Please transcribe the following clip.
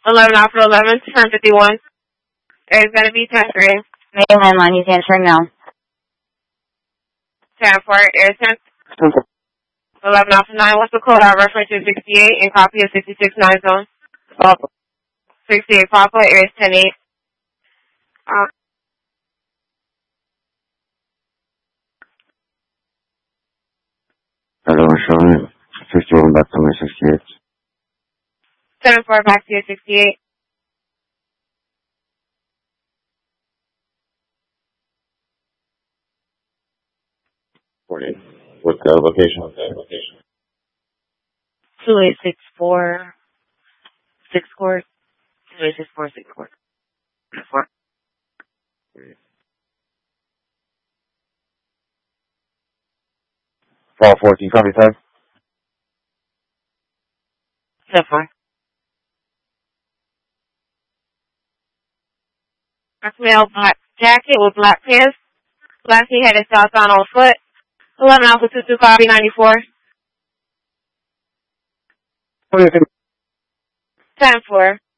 11 Alpha 11, 1051. It's going to be 10-3. Main landline, he's answering now. 10-4, Air 10. 11 Alpha 9, what's the code? I'll reference to 68 and copy of 66-9 zone. Papa. 68 Papa, Air 10-8. Hello, Sean. 51 back to my 68. 7-4, back to your 68. What's the location? 2864 6 court. 2864 6 court. 4. Fall 14, copy 5. 7-4. Black male, black jacket with black pants. Last he headed southbound on foot. 11 Alpha 22, copy 94. 10-4.